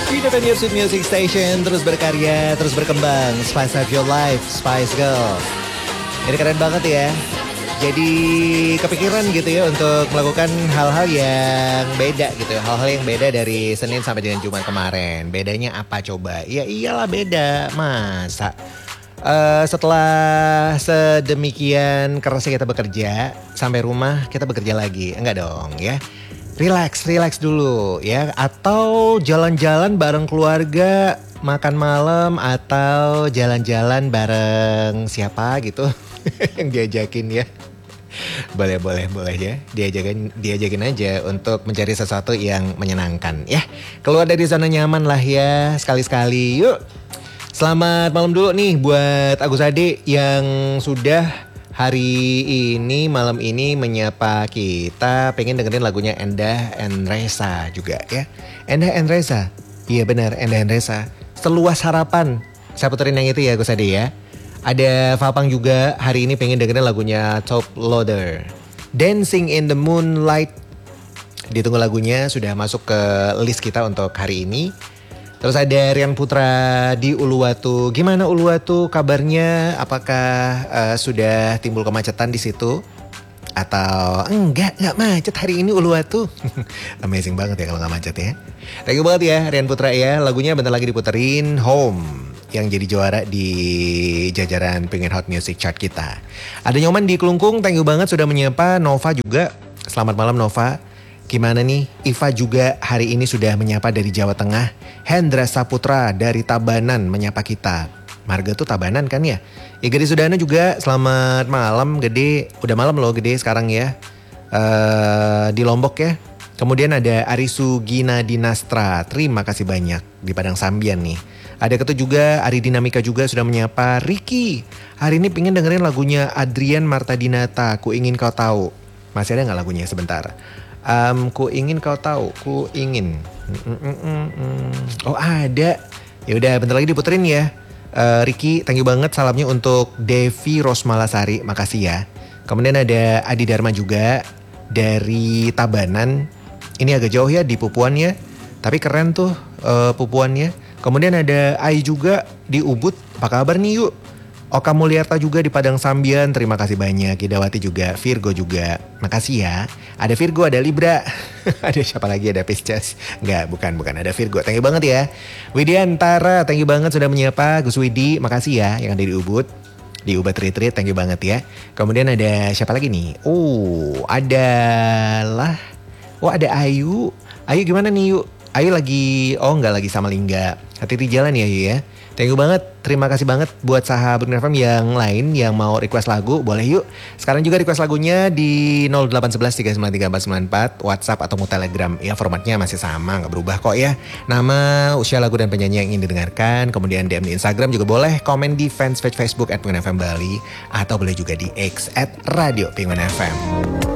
Independent Music Station, terus berkarya, terus berkembang. Spice Up Your Life, Spice Girls. Ini keren banget ya. Jadi kepikiran gitu ya untuk melakukan hal-hal yang beda gitu ya. Hal-hal yang beda dari Senin sampai dengan Jumat kemarin. Bedanya apa coba? Ya iyalah beda, masa? Setelah sedemikian kerasnya kita bekerja, sampai rumah kita bekerja lagi. Enggak dong ya. Relax dulu ya. Atau jalan-jalan bareng keluarga, makan malam, atau jalan-jalan bareng siapa gitu yang diajakin ya. Boleh ya. Diajakin aja untuk mencari sesuatu yang menyenangkan ya. Keluar dari zona nyaman lah ya, sekali-sekali. Yuk. Selamat malam dulu nih buat Agus Ade yang sudah hari ini, malam ini menyapa kita. Pengen dengerin lagunya Endah and Reza juga ya. Endah and Reza, iya benar, Endah and Reza. Seluas harapan, saya puterin yang itu ya Agus Ade ya. Ada Fapang juga hari ini pengen dengerin lagunya Top Loader, Dancing in the Moonlight. Ditunggu lagunya, sudah masuk ke list kita untuk hari ini. Terus ada Rian Putra di Uluwatu. Gimana Uluwatu kabarnya? Apakah sudah timbul kemacetan di situ? Atau enggak macet hari ini Uluwatu? Amazing banget ya kalau nggak macet ya. Thank you banget ya Rian Putra ya. Lagunya bentar lagi diputerin, Home, yang jadi juara di jajaran Pengen Hot Music Chart kita. Ada Nyoman di Kelungkung, thank you banget sudah menyapa. Nova juga, selamat malam Nova. Gimana nih, Iva juga hari ini sudah menyapa dari Jawa Tengah. Hendra Saputra dari Tabanan menyapa kita. Marga tuh Tabanan kan ya. Ya Gede Sudana juga, selamat malam Gede. Udah malam loh Gede sekarang ya. Di Lombok ya. Kemudian ada Arisu Gina Dinastra, terima kasih banyak di Padang Sambian nih. Ada Ketu juga, Ari Dinamika juga sudah menyapa. Ricky, hari ini pengen dengerin lagunya Adrian Marta Dinata, Ku Ingin Kau Tahu. Masih ada gak lagunya sebentar? Ku ingin kau tahu, ku ingin. Oh ada. Ya udah bentar lagi diputerin ya. Ricky, thank you banget salamnya untuk Devi Rosmalasari, makasih ya. Kemudian ada Adi Dharma juga dari Tabanan. Ini agak jauh ya di Pupuan ya, tapi keren tuh Pupuannya. Kemudian ada Ai juga di Ubud. Apa kabar nih yuk? Oka Mulyarta juga di Padang Sambian, terima kasih banyak. Idawati juga, Virgo juga, makasih ya. Ada Virgo, ada Libra, ada siapa lagi, ada Pisces. Enggak, bukan, ada Virgo, thank you banget ya. Widiantara, thank you banget sudah menyapa. Gus Widi, makasih ya yang ada di Ubud. Di Ubud Retreat, thank you banget ya. Kemudian ada siapa lagi nih? Ada Ayu. Ayu gimana nih yuk? Ayu lagi, enggak lagi sama Lingga. Hati-hati jalan ya Ayu ya. Thank you banget, terima kasih banget buat sahabat FM yang lain yang mau request lagu, boleh yuk. Sekarang juga request lagunya di 0811 393 494, WhatsApp atau mau Telegram. Ya formatnya masih sama, gak berubah kok ya. Nama, usia lagu dan penyanyi yang ingin didengarkan, kemudian DM di Instagram juga boleh, komen di fanspage Facebook @pengen FM Bali, atau boleh juga di X @Radio Pengen FM.